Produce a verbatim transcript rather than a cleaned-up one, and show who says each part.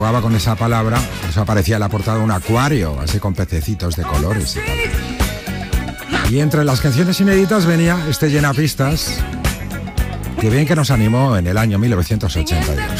Speaker 1: jugaba con esa palabra, eso aparecía en la portada de un acuario, así con pececitos de colores y tal. Y entre las canciones inéditas venía este Llenapistas, que bien que nos animó en el año mil novecientos ochenta y dos.